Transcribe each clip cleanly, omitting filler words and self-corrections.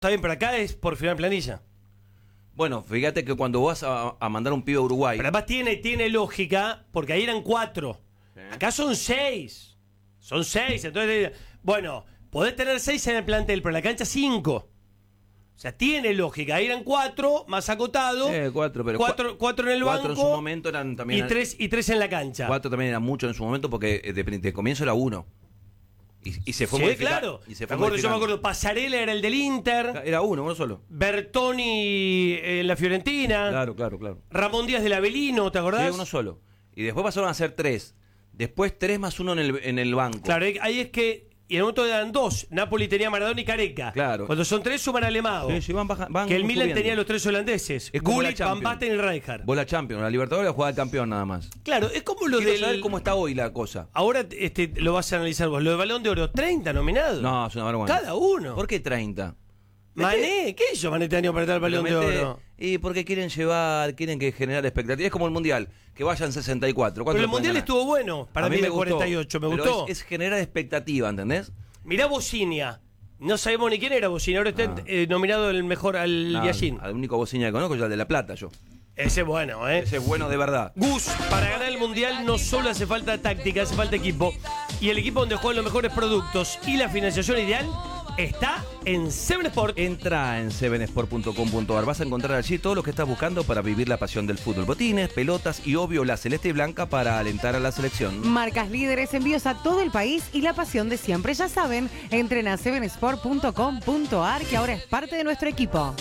Está bien, pero acá es por final planilla. Bueno, fíjate que cuando vas a mandar un pibe a Uruguay... Pero además tiene lógica, porque ahí eran 4. Acá son 6. Son 6, entonces... Bueno, podés tener 6 en el plantel, pero en la cancha 5. O sea, tiene lógica. Ahí eran 4, más acotado. 4, pero 4 en el banco. 4 en su momento eran también... Y 3 en la cancha. 4 también eran mucho en su momento porque de comienzo era 1. Y se fue modificando. Claro. Y se fue yo me acuerdo, Pasarela era el del Inter. Era uno solo. Bertoni en la Fiorentina. Claro. Ramón Díaz del Avelino, ¿te acordás? Sí, uno solo. Y después pasaron a ser 3. Después 3 más 1 en el banco. Claro, ahí es que... Y en el momento eran 2. Napoli tenía Maradona y Careca. Claro. Cuando son 3 suman a Lemao. Sí, van que el Milan subiendo. tenía los 3 holandeses. Es como Gullit, la Van Champions. Basten y Rijkaard. Vos la Champions, la Libertadores la jugaba el campeón nada más. Claro, es como lo Quiero del... saber cómo está hoy la cosa. Ahora lo vas a analizar vos. Lo de Balón de Oro, 30 nominados. No, es una vergüenza. Cada uno. ¿Por qué 30? Mané, ¿qué hizo Mané este año para estar el Balón de Oro? Y porque quieren que generar expectativas. Es como el Mundial, que vayan 64. Pero el Mundial estuvo bueno. Para mí me de 48, me pero gustó. Es generar expectativa, ¿entendés? Mirá Bocinia. No sabemos ni quién era Bocinia. Ahora está nominado el mejor al Yashin. Al único bocina que conozco es el de La Plata, yo. Ese es bueno, Ese es bueno de verdad. Gus, para ganar el Mundial no solo hace falta táctica, hace falta equipo. Y el equipo donde juegan los mejores productos y la financiación ideal está en Seven Sport. Entra en sevensport.com.ar. Vas a encontrar allí todo lo que estás buscando para vivir la pasión del fútbol. Botines, pelotas y obvio la celeste y blanca para alentar a la selección. Marcas líderes, envíos a todo el país y la pasión de siempre. Ya saben, entren a sevensport.com.ar que ahora es parte de nuestro equipo.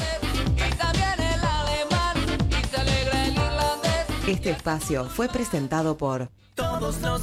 Este espacio fue presentado por...